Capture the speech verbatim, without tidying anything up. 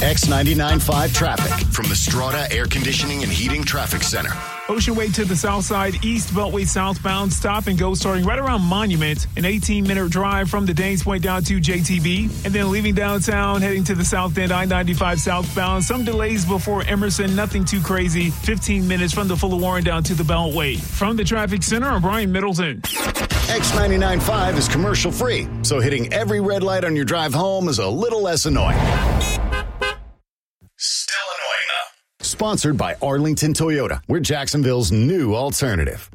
X ninety-nine point five traffic from the Strata Air Conditioning and Heating Traffic Center. Ocean Way to the south side, East Beltway southbound, stop and go starting right around Monument. An eighteen-minute drive from the Danes Point down to J T B. And then leaving downtown, heading to the south end, I ninety-five southbound. Some delays before Emerson, nothing too crazy. fifteen minutes from the Fuller Warren down to the Beltway. From the traffic center, I'm Brian Middleton. X ninety-nine point five is commercial free, so hitting every red light on your drive home is a little less annoying. Still annoying though. Sponsored by Arlington Toyota. We're Jacksonville's new alternative.